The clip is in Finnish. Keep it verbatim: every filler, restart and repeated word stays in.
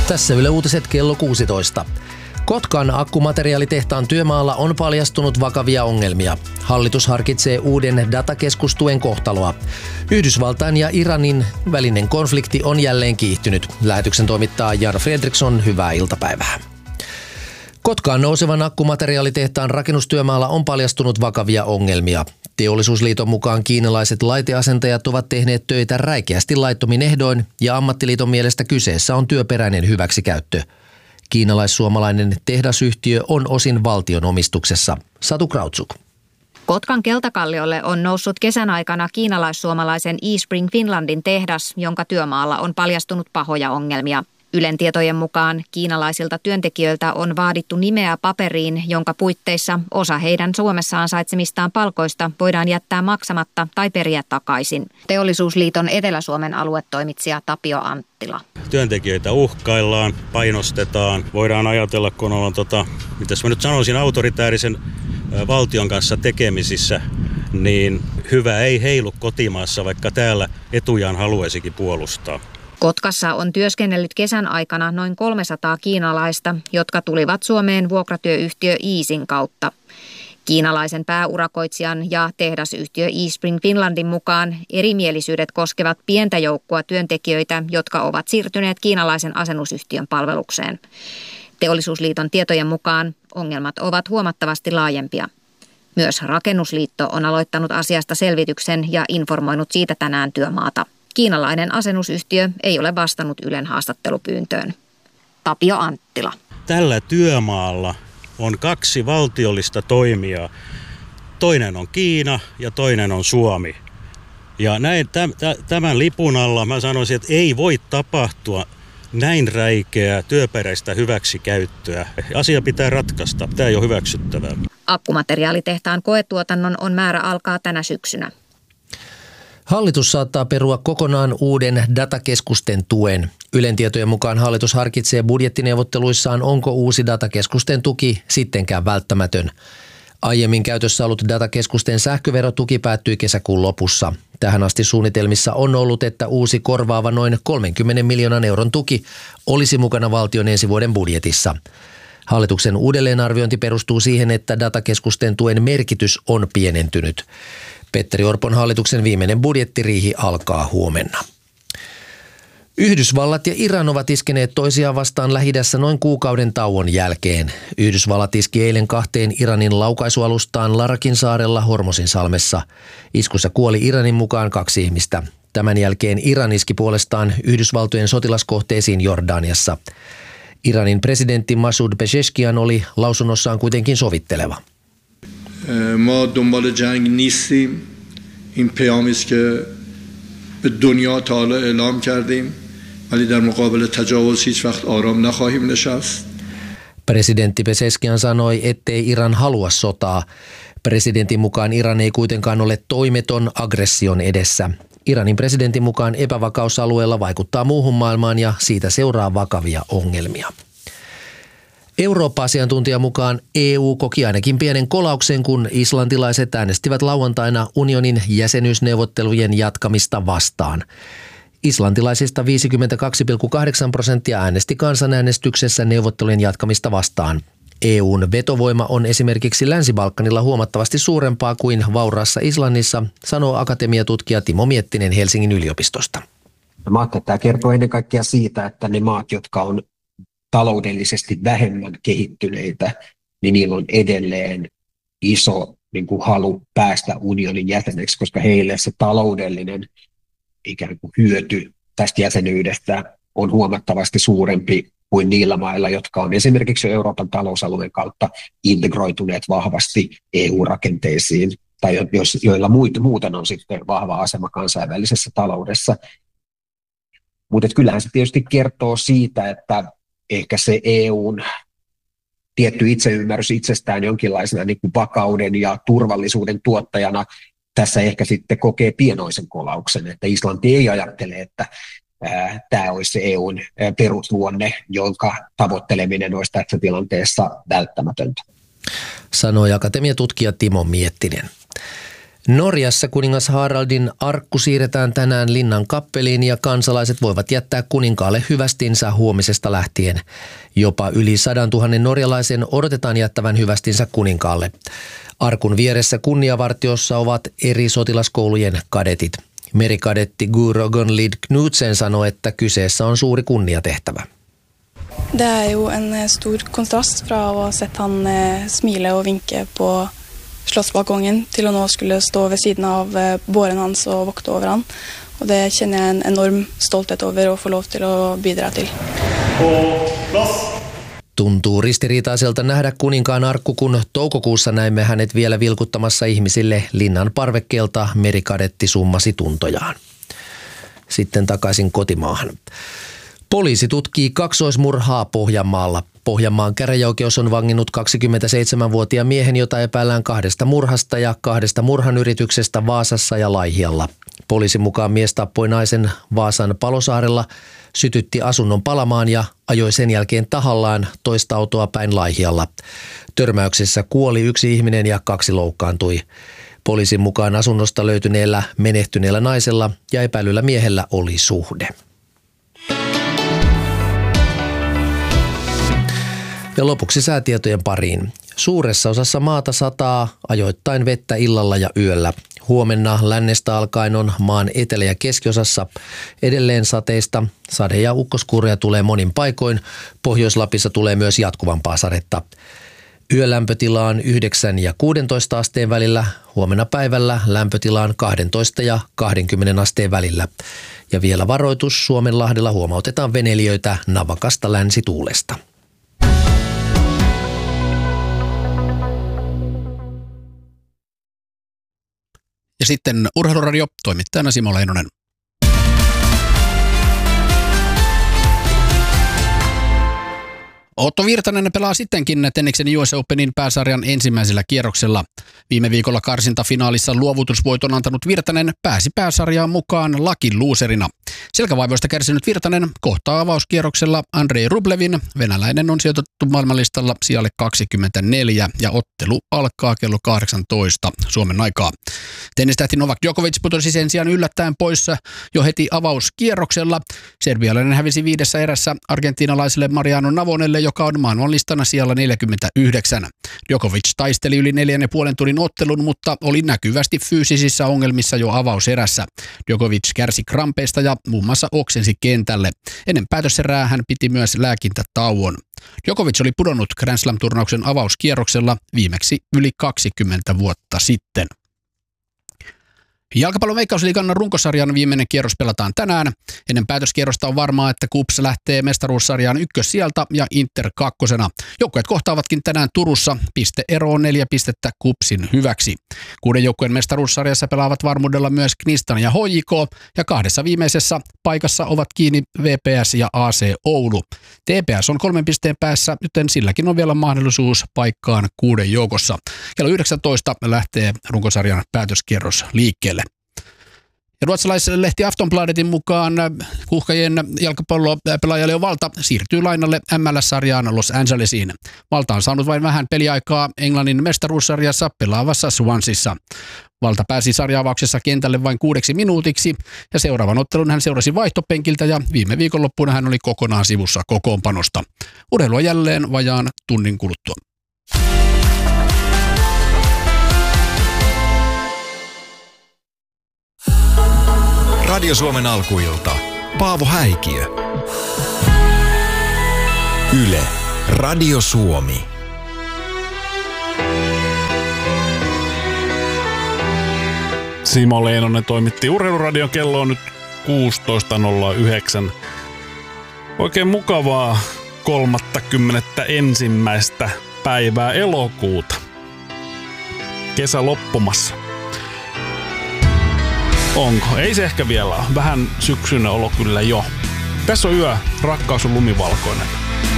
Tässä Yle Uutiset kello kuusitoista. Kotkan akkumateriaalitehtaan työmaalla on paljastunut vakavia ongelmia. Hallitus harkitsee uuden datakeskustuen kohtaloa. Yhdysvaltain ja Iranin välinen konflikti on jälleen kiihtynyt. Lähetyksen toimittaa Jan Fredriksson, hyvää iltapäivää. Kotkaan nousevan akkumateriaalitehtaan rakennustyömaalla on paljastunut vakavia ongelmia. Teollisuusliiton mukaan kiinalaiset laiteasentajat ovat tehneet töitä räikeästi laittomin ehdoin ja ammattiliiton mielestä kyseessä on työperäinen hyväksikäyttö. Kiinalais-suomalainen tehdasyhtiö on osin valtion omistuksessa. Satu Krautsuk. Kotkan Keltakalliolle on noussut kesän aikana kiinalais-suomalaisen eSpring Finlandin tehdas, jonka työmaalla on paljastunut pahoja ongelmia. Ylen tietojen mukaan kiinalaisilta työntekijöiltä on vaadittu nimeä paperiin, jonka puitteissa osa heidän Suomessa ansaitsemistaan palkoista voidaan jättää maksamatta tai periä takaisin. Teollisuusliiton Etelä-Suomen aluetoimitsija Tapio Anttila. Työntekijöitä uhkaillaan, painostetaan. Voidaan ajatella, kun ollaan, tota, mitäs mä nyt sanoisin, autoritäärisen valtion kanssa tekemisissä, niin hyvä ei heilu kotimaassa, vaikka täällä etujaan haluaisikin puolustaa. Kotkassa on työskennellyt kesän aikana noin kolmesataa kiinalaista, jotka tulivat Suomeen vuokratyöyhtiö Easin kautta. Kiinalaisen pääurakoitsijan ja tehdasyhtiö eSpring Finlandin mukaan erimielisyydet koskevat pientä joukkoa työntekijöitä, jotka ovat siirtyneet kiinalaisen asennusyhtiön palvelukseen. Teollisuusliiton tietojen mukaan ongelmat ovat huomattavasti laajempia. Myös Rakennusliitto on aloittanut asiasta selvityksen ja informoinut siitä tänään työmaata. Kiinalainen asennusyhtiö ei ole vastannut Ylen haastattelupyyntöön. Tapio Anttila. Tällä työmaalla on kaksi valtiollista toimijaa. Toinen on Kiina ja toinen on Suomi. Ja näin, tämän lipun alla mä sanoisin, että ei voi tapahtua näin räikeää työperäistä hyväksikäyttöä. Asia pitää ratkaista. Tämä ei ole hyväksyttävää. Akkumateriaalitehtaan koetuotannon on määrä alkaa tänä syksynä. Hallitus saattaa perua kokonaan uuden datakeskusten tuen. Ylen tietojen mukaan hallitus harkitsee budjettineuvotteluissaan, onko uusi datakeskusten tuki sittenkään välttämätön. Aiemmin käytössä ollut datakeskusten sähköverotuki päättyi kesäkuun lopussa. Tähän asti suunnitelmissa on ollut, että uusi korvaava noin kolmenkymmenen miljoonan euron tuki olisi mukana valtion ensi vuoden budjetissa. Hallituksen uudelleenarviointi perustuu siihen, että datakeskusten tuen merkitys on pienentynyt. Petteri Orpon hallituksen viimeinen budjettiriihi alkaa huomenna. Yhdysvallat ja Iran ovat iskeneet toisiaan vastaan Lähi-idässä noin kuukauden tauon jälkeen. Yhdysvallat iski eilen kahteen Iranin laukaisualustaan Larakin saarella Hormosin salmessa. Iskussa kuoli Iranin mukaan kaksi ihmistä. Tämän jälkeen Iran iski puolestaan Yhdysvaltojen sotilaskohteisiin Jordaniassa. Iranin presidentti Masoud Pezeshkian oli lausunnossaan kuitenkin sovitteleva. ما دنبال جنگ نیستیم این پیامی است که به دنیا تا حالا اعلام کردیم ولی در مقابل تجاوز هیچ وقت آرام نخواهیم نشست. Presidentti Pezeshkian sanoi, ettei Iran halua sotaa. Presidentin mukaan Iran ei kuitenkaan ole toimeton aggression edessä. Iranin presidentin mukaan epävakaus alueella vaikuttaa muuhun maailmaan ja siitä seuraa vakavia ongelmia. Eurooppa-asiantuntijan mukaan E U koki ainakin pienen kolauksen, kun islantilaiset äänestivät lauantaina unionin jäsenyysneuvottelujen jatkamista vastaan. Islantilaisista viisikymmentäkaksi pilkku kahdeksan prosenttia äänesti kansanäänestyksessä neuvottelujen jatkamista vastaan. E U:n vetovoima on esimerkiksi Länsi-Balkanilla huomattavasti suurempaa kuin vauraassa Islannissa, sanoo akatemiatutkija Timo Miettinen Helsingin yliopistosta. Mä ajattelin, että tämä kertoo ennen kaikkea siitä, että ne maat, jotka on taloudellisesti vähemmän kehittyneitä, niin niillä on edelleen iso niin kuin halu päästä unionin jäseneksi, koska heille se taloudellinen ikään kuin hyöty tästä jäsenyydestä on huomattavasti suurempi kuin niillä mailla, jotka on esimerkiksi Euroopan talousalueen kautta integroituneet vahvasti E U-rakenteisiin, tai joilla muuten on sitten vahva asema kansainvälisessä taloudessa. Mutta kyllähän se tietysti kertoo siitä, että ehkä se E U:n tietty itseymmärrys itsestään jonkinlaisena niin kuin vakauden ja turvallisuuden tuottajana tässä ehkä sitten kokee pienoisen kolauksen, että Islanti ei ajattele, että ää, tämä olisi se E U:n ää, perusluonne, jonka tavoitteleminen olisi tässä tilanteessa välttämätöntä. Sanoi akatemiatutkija Timo Miettinen. Norjassa kuningas Haraldin arkku siirretään tänään linnan kappeliin ja kansalaiset voivat jättää kuninkaalle hyvästinsä huomisesta lähtien. Jopa yli sadantuhannen norjalaisen odotetaan jättävän hyvästinsä kuninkaalle. Arkun vieressä kunniavartiossa ovat eri sotilaskoulujen kadetit. Merikadetti Guro Gunlid Knudsen sanoi, että kyseessä on suuri kunniatehtävä. Det är ju en stor kontrast från att ha sett han smile och vinka på slottsbalkongen till att nu skulle stå vid sidan av båren hans och vakta över han. Och det känner jag en enorm stolthet över och få lov till att bidra till. Tuntuu ristiriitaiselta nähdä kuninkaan arkku, kun toukokuussa näimme hänet vielä vilkuttamassa ihmisille linnan parvekkeelta. Merikadetti summasi tuntojaan. Sitten takaisin kotimaahan. Poliisi tutkii kaksoismurhaa Pohjanmaalla. Pohjanmaan käräjäoikeus on vanginnut kaksikymmentäseitsemänvuotiaan miehen, jota epäillään kahdesta murhasta ja kahdesta murhan yrityksestä Vaasassa ja Laihialla. Poliisin mukaan mies tappoi naisen Vaasan Palosaarella, sytytti asunnon palamaan ja ajoi sen jälkeen tahallaan toista autoa päin Laihialla. Törmäyksessä kuoli yksi ihminen ja kaksi loukkaantui. Poliisin mukaan asunnosta löytyneellä menehtyneellä naisella ja epäilyllä miehellä oli suhde. Ja lopuksi säätietojen pariin. Suuressa osassa maata sataa ajoittain vettä illalla ja yöllä. Huomenna lännestä alkaen on maan etelä- ja keskiosassa edelleen sateista. Sade- ja ukkoskuuria tulee monin paikoin. Pohjois-Lapissa tulee myös jatkuvampaa sadetta. Yölämpötila on yhdeksän ja kuusitoista asteen välillä. Huomenna päivällä lämpötila on kaksitoista ja kaksikymmentä asteen välillä. Ja vielä varoitus: Suomenlahdella huomautetaan veneilijöitä navakasta länsituulesta. Ja sitten Urheiluradio, toimittajana Simo Leinonen. Otto Virtanen pelaa sittenkin tenniksen U S Openin pääsarjan ensimmäisellä kierroksella. Viime viikolla karsintafinaalissa luovutusvoiton antanut Virtanen pääsi pääsarjaan mukaan lucky loserina. Selkävaivoista kärsinyt Virtanen kohtaa avauskierroksella Andrei Rublevin. Venäläinen on sijoitettu maailmanlistalla sijalle kaksikymmentäneljä ja ottelu alkaa kello kahdeksantoista Suomen aikaa. Tennistähti Novak Djokovic putosi sen sijaan yllättäen poissa jo heti avauskierroksella. Serbialainen hävisi viidessä erässä argentiinalaiselle Mariano Navonelle, joka on maailmanlistana sijalla neljäkymmentäyhdeksän. Djokovic taisteli yli neljän ja puolen tunnin ottelun, mutta oli näkyvästi fyysisissä ongelmissa jo avauserässä. Djokovic kärsi krampeista ja muun muassa oksensi kentälle. Ennen päätöserää hän piti myös lääkintätauon. Djokovic oli pudonnut Grand Slam-turnauksen avauskierroksella viimeksi yli kaksikymmentä vuotta sitten. Jalkapallon Veikkausliigan runkosarjan viimeinen kierros pelataan tänään. Ennen päätöskierrosta on varmaa, että KuPS lähtee mestaruussarjaan ykkössijalta ja Inter kakkosena. Joukkueet kohtaavatkin tänään Turussa. Pisteero on neljä pistettä KuPSin hyväksi. Kuuden joukkueen mestaruussarjassa pelaavat varmuudella myös Knistan ja H J K, ja kahdessa viimeisessä paikassa ovat kiinni V P S ja A C Oulu. T P S on kolmen pisteen päässä, joten silläkin on vielä mahdollisuus paikkaan kuuden joukossa. Kello yhdeksäntoista lähtee runkosarjan päätöskierros liikkeelle. Ja ruotsalaislehti Aftonbladetin mukaan Kuhkajien jalkapallopelaaja Leo Valta siirtyy lainalle M L S-sarjaan Los Angelesiin. Valta on saanut vain vähän peliaikaa Englannin mestaruussarjassa pelaavassa Swansissa. Valta pääsi sarjaavauksessa kentälle vain kuudeksi minuutiksi ja seuraavan ottelun hän seurasi vaihtopenkiltä ja viime viikonloppuna hän oli kokonaan sivussa kokoonpanosta. Urheilua jälleen vajaan tunnin kuluttua. Radio Suomen alkuilta. Paavo Häikiö. Yle. Radio Suomi. Simo Leinonen toimitti Urheiluradion. Kello on nyt kuusitoista nolla yhdeksän. Oikein mukavaa kolmaskymmenesensimmäinen päivää elokuuta. Kesä loppumassa. Onko? Ei se ehkä vielä ole. Vähän syksyinen olo kyllä jo. Tässä on yö, rakkaus on lumivalkoinen.